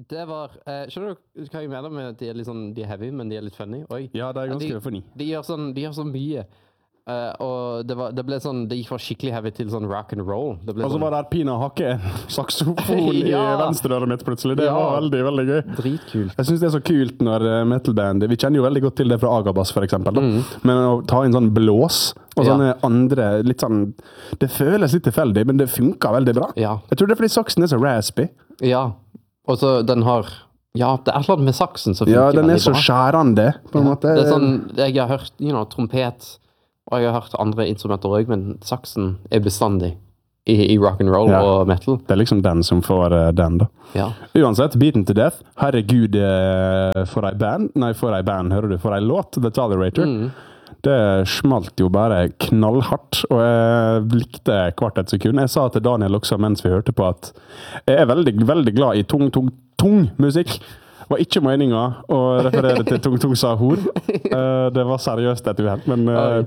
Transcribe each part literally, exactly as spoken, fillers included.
Det var, eh, skjønner du hva jeg mener med at de er litt sånn, de er heavy, men de er litt funny? Oi. Ja, det er ganske de, funny. De gjør sånn, de gjør så mye. Uh, og det, var, det ble sånn, det gikk fra skikkelig heavy til sånn rock and roll. Det ble og så sånn, var det Pina hakke en saksofon Ja. i venstre øret mitt plutselig. Det Ja. var veldig, veldig gøy. Dritkult. Jeg synes det er så kult når eh, metalband, vi kjenner jo veldig godt til det fra Agabas for eksempel, da. Mm. Men å ta inn sånn blås og Ja. sånne andre, litt sånn, det føles litt tilfeldig, men det funker veldig bra. Ja. Jeg tror det er fordi saksen er så raspy. Ja. Og så den har, ja, det er et eller annet med saksen som funker Ja, den er veldig så bra. skjærende, på en Ja. måte. Det er sånn, jeg har hørt, you know, trompet, og jeg har hørt andre instrumenter også, men saksen er bestandig i, i rock and roll Ja. og metal. Det er liksom den som får uh, den, da. Ja. Uansett, Beaten to Death. Herregud, uh, for ei band. Nei, for ei band, hører du. For ei låt, The Tolerator. Mm. Det smalt jo bare knallhardt, og jeg likte hvert et sekund. Jeg sa til Daniel også mens vi hørte på at jeg er veldig, veldig glad i tung, tung, tung musikk. Var ikke meningen å referere til Tung Tung sa hor. Uh, det var seriøst et uheld, men uh,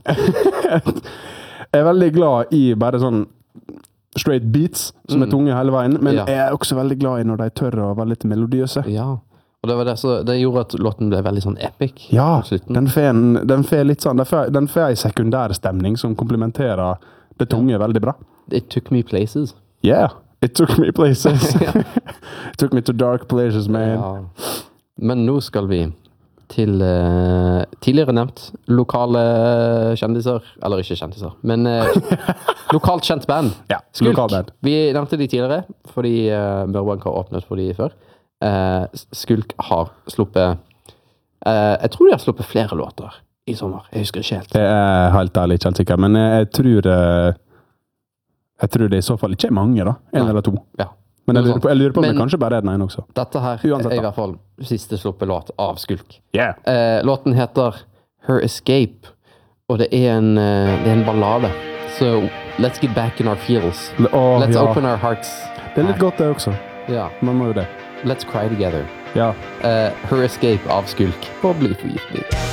jeg er veldig glad i bare sånn straight beats, som er tunge hele veien, men Ja. jeg er også veldig glad i når de tør å være litt melodiøse. Ja. Og det var det, så det gjorde at låten ble veldig sånn epic. Ja, på slutten. den får, en, den får litt sånn, den får, den får en sekundær stemning som komplementerer det tunge veldig bra. It took me places. Yeah, it took me places. It took me to dark places, man. Ja. Men nå skal vi til uh, tidligere nevnt lokale kjendiser, eller ikke kjendiser, men uh, lokalt kjent band. Ja, Skulk. lokalband. Vi nevnte de tidligere, fordi uh, Mørbank har åpnet for de før. Uh, Skulk har sluppet, uh, jeg tror de har sluppet flere låter i sommer. Jeg husker ikke helt. Det er helt ærlig ikke helt sikker, men jeg tror, eh, jeg tror det i så fall ikke er mange da, en Nei. eller to. Ja. Men jeg lurer på, jeg lurer på om Men- det kanskje bare er den ene også. Dette her Uansett, er i da. hvert fall siste sluppet låt av Skulk. Yeah. Eh, låten heter Her Escape, og det er en, eh, det er en ballade. Så let's get back in our feels. Åh, Let's ja. open our hearts. Det er litt godt det også. Ja. Man må jo det. Let's cry together. Ja. Eh, Her Escape av Skulk på Bli forgiftning.